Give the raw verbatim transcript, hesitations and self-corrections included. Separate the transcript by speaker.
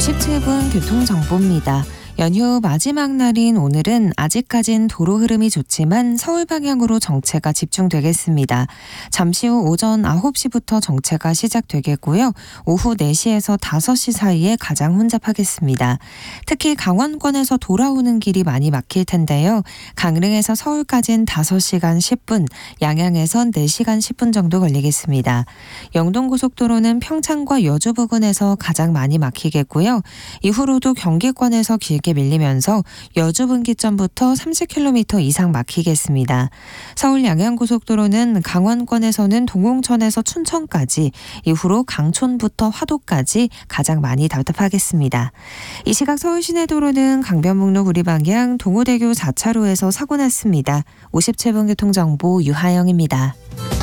Speaker 1: 오십칠 분 교통정보입니다. 연휴 마지막 날인 오늘은 아직까진 도로 흐름이 좋지만 서울 방향으로 정체가 집중되겠습니다. 잠시 후 오전 아홉 시부터 정체가 시작되겠고요. 오후 네 시에서 다섯 시 사이에 가장 혼잡하겠습니다. 특히 강원권에서 돌아오는 길이 많이 막힐 텐데요. 강릉에서 서울까지는 다섯 시간 십 분, 양양에선 네 시간 십 분 정도 걸리겠습니다. 영동고속도로는 평창과 여주 부근에서 가장 많이 막히겠고요. 이후로도 경기권에서 길게 밀리면서 여주 분기점부터 삼십 킬로미터 이상 막히겠습니다. 서울 양양고속도로는 강원권에서는 동홍천에서 춘천까지, 이후로 강촌부터 화도까지 가장 많이 답답하겠습니다. 이 시각 서울 시내도로는 강변북로 구리 방향 동호대교 사 차로에서 사고 났습니다. 오십칠 분 교통정보 유하영입니다.